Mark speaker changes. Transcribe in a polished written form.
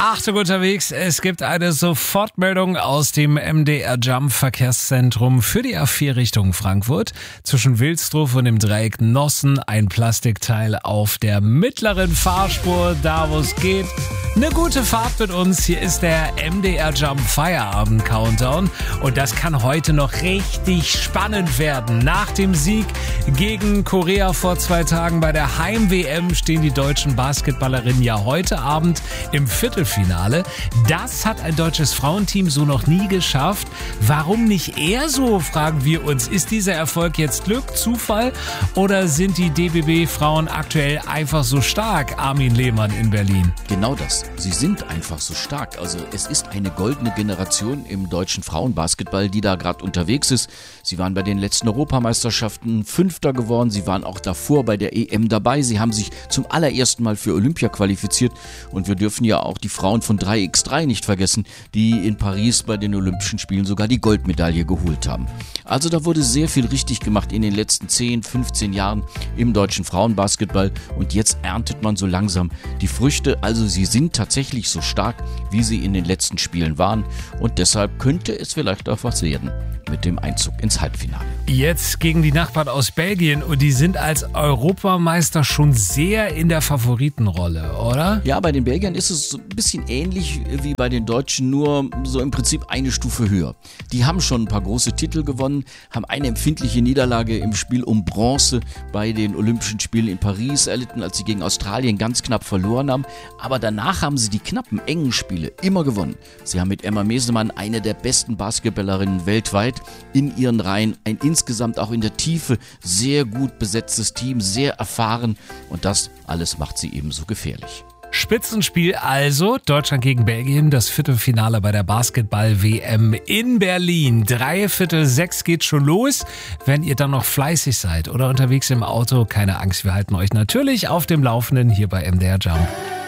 Speaker 1: Achtung unterwegs, es gibt eine Sofortmeldung aus dem MDR Jump Verkehrszentrum für die A4 Richtung Frankfurt. Zwischen Wilsdruff und dem Dreieck Nossen ein Plastikteil auf der mittleren Fahrspur, da wo es geht. Eine gute Fahrt mit uns. Hier ist der MDR Jump Feierabend Countdown und das kann heute noch richtig spannend werden. Nach dem Sieg gegen Korea vor 2 Tagen bei der Heim-WM stehen die deutschen Basketballerinnen ja heute Abend im Viertelfinale. Das hat ein deutsches Frauenteam so noch nie geschafft. Warum nicht eher so, fragen wir uns. Ist dieser Erfolg jetzt Glück, Zufall oder sind die DBB-Frauen aktuell einfach so stark? Armin Lehmann in Berlin.
Speaker 2: Genau das. Sie sind einfach so stark. Also es ist eine goldene Generation im deutschen Frauenbasketball, die da gerade unterwegs ist. Sie waren bei den letzten Europameisterschaften Fünfter geworden. Sie waren auch davor bei der EM dabei. Sie haben sich zum allerersten Mal für Olympia qualifiziert. Und wir dürfen ja auch die Frauen von 3x3 nicht vergessen, die in Paris bei den Olympischen Spielen sogar die Goldmedaille geholt haben. Also da wurde sehr viel richtig gemacht in den letzten 10, 15 Jahren im deutschen Frauenbasketball. Und jetzt erntet man so langsam die Früchte. Also sie sind tatsächlich so stark, wie sie in den letzten Spielen waren. Und deshalb könnte es vielleicht auch was werden mit dem Einzug ins Halbfinale.
Speaker 1: Jetzt gegen die Nachbarn aus Belgien und die sind als Europameister schon sehr in der Favoritenrolle, oder?
Speaker 2: Ja, bei den Belgiern ist es so ein bisschen ähnlich wie bei den Deutschen, nur so im Prinzip eine Stufe höher. Die haben schon ein paar große Titel gewonnen, haben eine empfindliche Niederlage im Spiel um Bronze bei den Olympischen Spielen in Paris erlitten, als sie gegen Australien ganz knapp verloren haben. Aber danach haben sie die knappen, engen Spiele immer gewonnen. Sie haben mit Emma Mesemann eine der besten Basketballerinnen weltweit in ihren Reihen. Ein insgesamt auch in der Tiefe sehr gut besetztes Team, sehr erfahren. Und das alles macht sie eben so gefährlich.
Speaker 1: Spitzenspiel also, Deutschland gegen Belgien, das Viertelfinale bei der Basketball-WM in Berlin. 5:45 geht schon los. Wenn ihr dann noch fleißig seid oder unterwegs im Auto, keine Angst, wir halten euch natürlich auf dem Laufenden hier bei MDR Jump.